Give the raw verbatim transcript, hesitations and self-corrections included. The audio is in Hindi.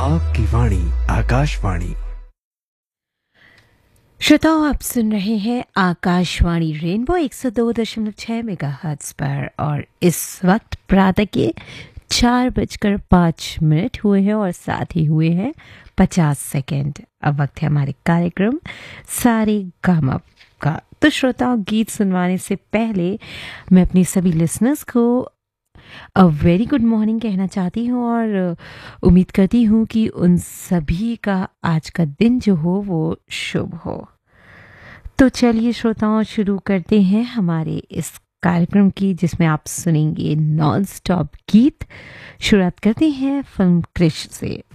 आपकी वाणी आकाशवाणी। श्रोताओं, आप सुन रहे हैं आकाशवाणी रेनबो एक सौ दो दशमलव छः मेगाहर्ट्ज़ पर और इस वक्त प्रातः के चार बजकर पाँच मिनट हुए हैं और साथ ही हुए हैं पचास सेकेंड। अब वक्त है हमारे कार्यक्रम सारे गामा का। तो श्रोताओं, गीत सुनवाने से पहले मैं अपनी सभी लिसनर्स को अ वेरी गुड मॉर्निंग कहना चाहती हूँ और उम्मीद करती हूँ कि उन सभी का आज का दिन जो हो वो शुभ हो। तो चलिए श्रोताओं, शुरू करते हैं हमारे इस कार्यक्रम की, जिसमें आप सुनेंगे नॉन स्टॉप गीत। शुरुआत करते हैं फिल्म क्रिश से।